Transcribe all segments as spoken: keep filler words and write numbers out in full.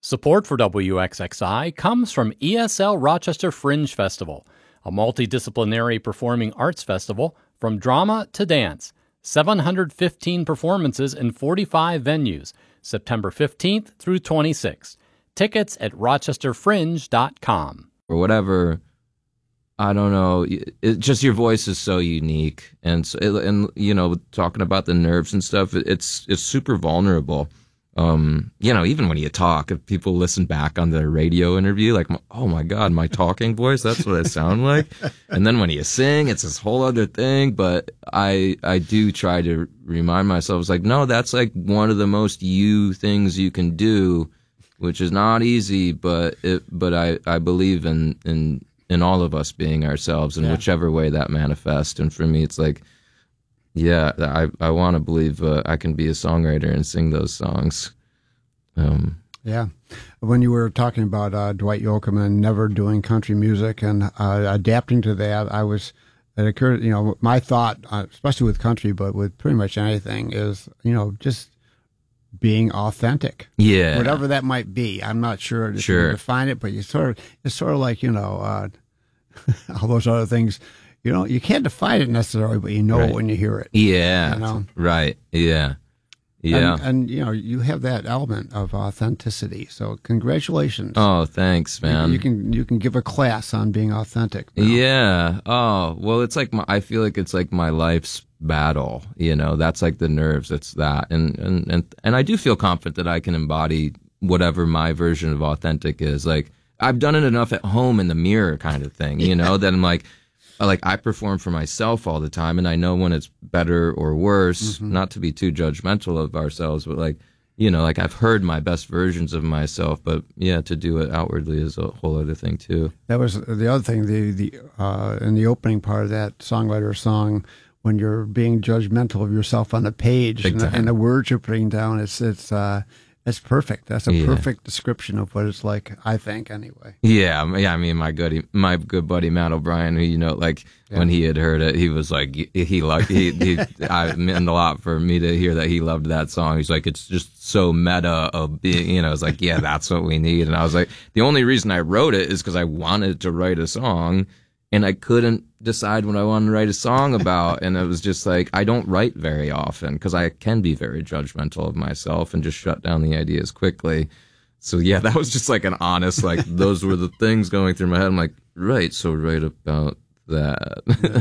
Support for W X X I comes from E S L Rochester Fringe Festival, a multidisciplinary performing arts festival from drama to dance. seven hundred fifteen performances in forty-five venues, September fifteenth through twenty-sixth. Tickets at rochester fringe dot com. Or whatever, I don't know, it, just your voice is so unique. And, so, and you know, talking about the nerves and stuff, it, it's it's super vulnerable. Um, you know, even when you talk, if people listen back on the radio interview, like, oh my God, my talking voice, that's what I sound like. And then when you sing, it's this whole other thing. But I, I do try to remind myself, it's like, no, that's like one of the most you things you can do, which is not easy, but it, but I, I believe in, in, in all of us being ourselves in yeah. whichever way that manifests. And for me, it's like, yeah, I I want to believe uh, I can be a songwriter and sing those songs. Um, yeah. When you were talking about uh, Dwight Yoakam never doing country music and uh, adapting to that, I was, it occurred, you know, my thought, uh, especially with country, but with pretty much anything, is, you know, just being authentic. Yeah. Whatever that might be. I'm not sure if sure. you define it, but you sort of, it's sort of like, you know, uh, all those other things. You know, you can't define it necessarily, but you know right. it when you hear it. Yeah. You know? Right. Yeah. Yeah. And, and, you know, you have that element of authenticity. So congratulations. Oh, thanks, man. You, you can you can give a class on being authentic now. Yeah. Oh, well, it's like my, I feel like it's like my life's battle. You know, that's like the nerves. It's that, and and and and I do feel confident that I can embody whatever my version of authentic is. Like I've done it enough at home in the mirror, kind of thing. You know, that I'm like. Like I perform for myself all the time, and I know when it's better or worse. Mm-hmm. Not to be too judgmental of ourselves, but like you know, like I've heard my best versions of myself. But yeah, to do it outwardly is a whole other thing too. That was the other thing. The the uh, in the opening part of that songwriter song, when you're being judgmental of yourself on the page and the, and the words you're putting down, it's it's. Uh, That's perfect. That's a yeah. perfect description of what it's like, I think, anyway. Yeah, yeah. I mean, my good, my good buddy Matt O'Brien, who you know, like yeah. when he had heard it, he was like, he liked, he, he I it meant a lot for me to hear that he loved that song. He's like, it's just so meta of being, you know. It's like, yeah, that's what we need. And I was like, the only reason I wrote it is because I wanted to write a song, and I couldn't decide what I wanted to write a song about. And it was just like, I don't write very often because I can be very judgmental of myself and just shut down the ideas quickly. So yeah, that was just like an honest, like those were the things going through my head. I'm like, right, so write about that.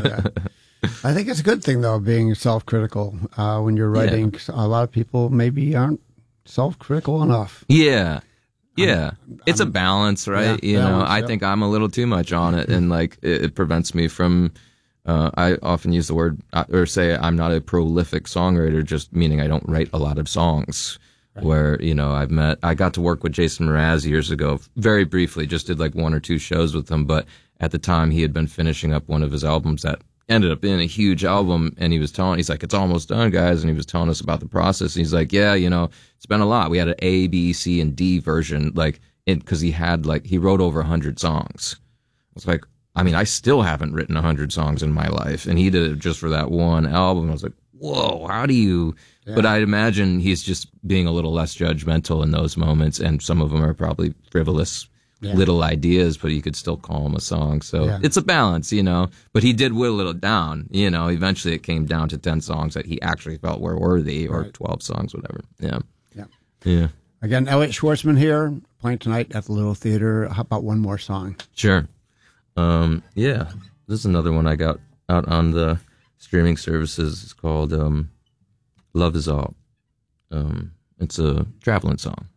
Yeah. I think it's a good thing though, being self-critical uh, when you're writing. Yeah. A lot of people maybe aren't self-critical enough. Yeah. Yeah, I'm, it's I'm, a balance, right? Yeah, you balance, know, I yeah. think I'm a little too much on it, and like it, it prevents me from. Uh, I often use the word or say I'm not a prolific songwriter, just meaning I don't write a lot of songs. Right. Where you know I've met, I got to work with Jason Mraz years ago, very briefly, just did like one or two shows with him. But at the time, he had been finishing up one of his albums that ended up being a huge album, and he was telling, he's like, it's almost done, guys, and he was telling us about the process, and he's like, yeah, you know, it's been a lot. We had an A, B, C, and D version, like, because he had, like, he wrote over one hundred songs. It's like, I mean, I still haven't written one hundred songs in my life, and he did it just for that one album. I was like, whoa, how do you... Yeah. But I'd imagine he's just being a little less judgmental in those moments, and some of them are probably frivolous Yeah. little ideas, but you could still call them a song. So yeah. it's a balance, you know. But he did whittle it down, you know. Eventually it came down to ten songs that he actually felt were worthy, or right. twelve songs, whatever. Yeah. Yeah. Yeah. Again, Elliot Schwartzman here, playing tonight at the Little Theater. How about one more song? Sure. Um, yeah. This is another one I got out on the streaming services. It's called um, Love Is All. Um, it's a traveling song.